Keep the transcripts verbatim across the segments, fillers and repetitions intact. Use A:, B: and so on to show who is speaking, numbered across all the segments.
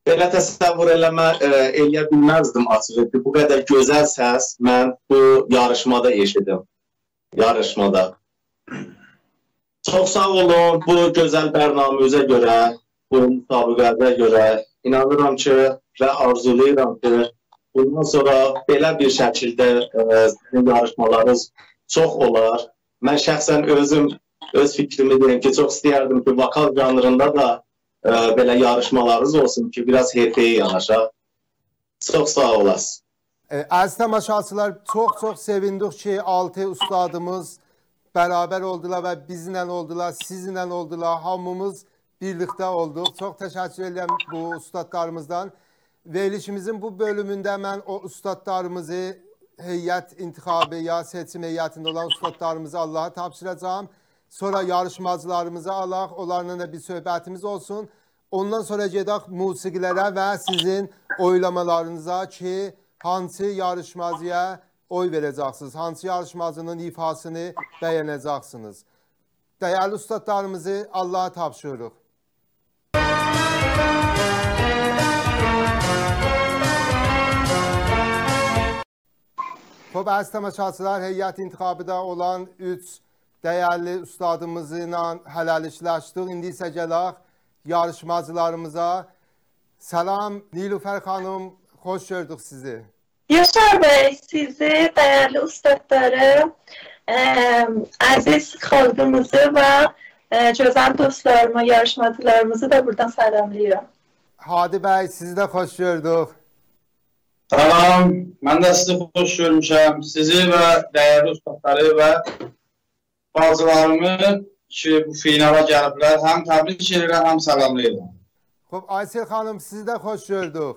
A: Belə təsəvvür eləmə, e, eləyə bilməzdim açıqçası. Bu qədər gözəl səs mən bu yarışmada eşidim. Yarışmada. Çox sağ olun bu gözəl bərnaməmizə görə, bu müsabiqəyə görə. İnanıram ki və arzulayıram ki, bundan sonra belə bir şəkildə e, sizin yarışmalarınız çox olar. Mən şəxsən özüm, öz fikrimi deyim ki, çox istəyərdim ki, vokal janrında da e, belə yarışmalarınız olsun ki, biraz herfəyə yanaşaq. Çox sağ olasın.
B: E, əziz tamaşaçılar, çox-çox sevindik ki, altı ustadımız beraber oldular ve bizimle oldular, sizinle oldular, hamımız birlikte olduk. Çok teşekkür ederim bu ustadlarımızdan. Verilişimizin bu bölümünde ben o ustadlarımızı heyət intihabı ya seçim heyətində olan ustadlarımızı Allah'a tapşıracağım. Sonra yarışmacılarımızı Allah, onlarla da bir söhbətimiz olsun. Ondan sonra gedək musiqilərə və sizin oylamalarınıza ki, hansı yarışmacıya oy verəcəksiniz, hansı yarışmacının ifasını bəyənəcəksiniz. Dəyərli ustadlarımızı Allah'a tapşırırıq. Xoş, əziz tamaşaçılar, heyət intihabıda olan üç dəyərli ustadımızla hələlikləşdik. İndi isə gələk yarışmacılarımıza. Salam Nilüfer xanım, xoş gördük sizi.
C: Yaşar Bey, sizi, dəyərli ustadları, ə, əziz xalqımızı və ə, gözəl dostlarımı, yarışmacılarımızı da buradan salamlayıram.
B: Hadi Bəy, sizi də xoş gördük.
D: Salam, mən də sizi xoş görmüşəm. Sizi və dəyərli ustadları və bazılarımı ki, bu finala gəliblər, həm təbrik edirəm, həm salamlayıram.
B: Xoş, Aysel xanım, sizi də xoş gördük.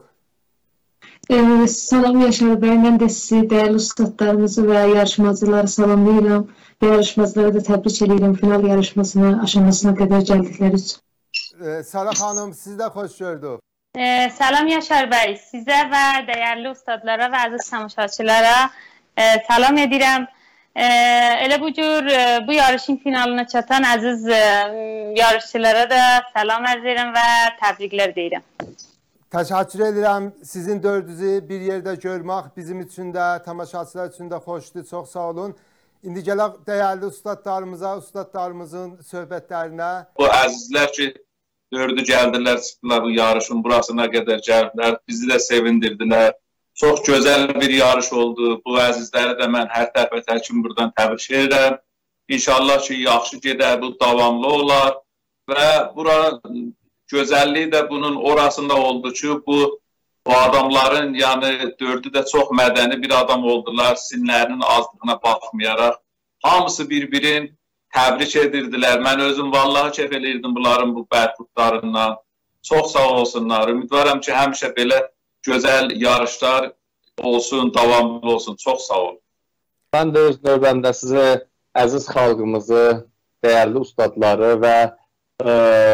E: Ee, salam Yaşar Bey, mən də sizi, dəyərli ustadlarımızı və yarışmacıları salamlayıram və yarışmacıları da təbrik edirəm final yarışmasına, aşamasına qədər gəldikləri üçün.
B: Ee, Sara xanım, sizi də xoş gördük.
F: Ee, salam Yaşar Bey, sizə və dəyərli ustadlara və əziz tamaşaçılara e, salam edirəm. E, elə bu cür e, bu yarışın finalına çatan əziz e, yarışçılara da salam edirəm və təbriklər deyirəm.
B: Təşəkkür edirəm. Sizin dördünüzü bir yerdə görmək bizim üçün də, tamaşaçılar üçün də xoşdur. Çox sağ olun. İndi gələk dəyərli ustadlarımıza, ustadlarımızın söhbətlərinə.
G: Bu əzizlər ki, dördü gəldilər, çıxdılar bu yarışın burasına qədər gəliblər. Bizi də sevindirdilər. Çox gözəl bir yarış oldu. Bu əzizləri də mən hər dəfə təkim buradan təbrik edirəm. İnşallah ki, yaxşı gedər, bu davamlı olar və bura gözəlliyi də bunun orasında oldu ki, bu, bu adamların, yəni dördü də çox mədəni bir adam oldular, sinlərinin azlığına baxmayaraq. Hamısı bir-birin təbrik edirdilər. Mən özüm vallahi keyf edirdim bunların bu bərxudlarından. Çox sağ olsunlar. Ümidvaram ki, həmişə belə gözəl yarışlar olsun, davamlı olsun. Çox sağ olun.
H: Mən də öz növbəmdə sizə əziz xalqımızı, dəyərli ustadları və e,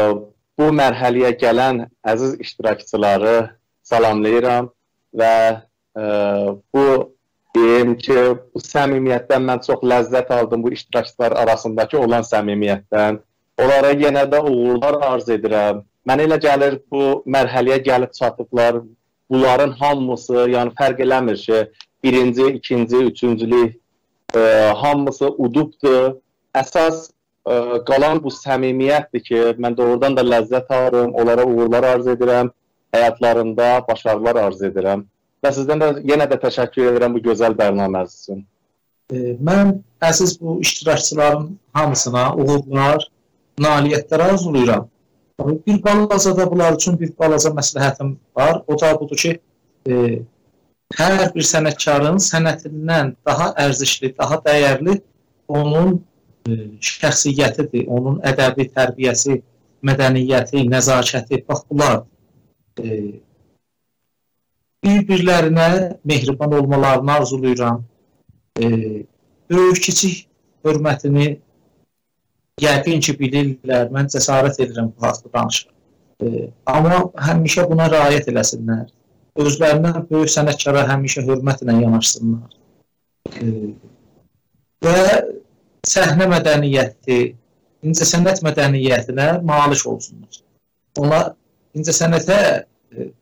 H: bu mərhələyə gələn əziz iştirakçıları salamlayıram və e, bu deyim ki, bu səmimiyyətdən mən çox ləzzət aldım, bu iştirakçılar arasındakı olan səmimiyyətdən. Onlara yenə də uğurlar arz edirəm. Mənə elə gəlir, bu mərhələyə gəlib çatıblar, bunların hamısı, yəni fərq eləmir ki, birinci, ikinci, üçüncülük e, hamısı udubdur. Əsas e, qalan bu səmimiyyətdir ki, mən doğrudan da ləzzət alırım, onlara uğurlar arz edirəm, həyatlarında başarılar arz edirəm. Və sizdən də yenə də təşəkkür edirəm bu gözəl bərnaməniz üçün.
I: E, mən əziz bu iştirakçıların hamısına uğurlar, nailiyyətlər arzulayıram. Bir balaca da bunlar üçün bir balaca məsləhətim var. O da budur ki, e, hər bir sənətkarın sənətindən daha ərzişli, daha dəyərli onun e, şəxsiyyətidir, onun ədəbi tərbiyəsi, mədəniyyəti, nəzakəti, bax bunlar. E, bir-birlərinə mehriban olmalarını arzulayıram. E, böyük kiçik hörmətini yəqin ki, bilirlər, mən cəsarət edirəm bu haqda danışıram. E, amma həmişə buna riayət eləsinlər. Özlərindən böyük sənətkara həmişə hörmətlə yanaşsınlar. E, və səhnə mədəniyyəti, incəsənət mədəniyyətinə malik olsunlar. Onlar incəsənətə e,